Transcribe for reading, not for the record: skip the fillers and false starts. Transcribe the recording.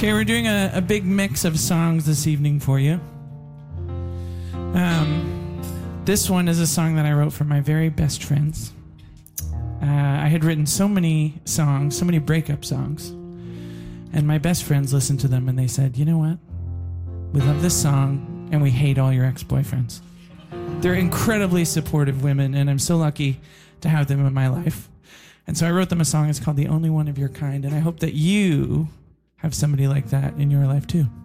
Okay, we're doing a big mix of songs this evening for you. This one is a song that I wrote for my very best friends. I had written so many songs, so many breakup songs, and my best friends listened to them and they said, you know what? We love this song and we hate all your ex-boyfriends. They're incredibly supportive women, and I'm so lucky to have them in my life. And so I wrote them a song. It's called The Only One of Your Kind, and I hope that you have somebody like that in your life too.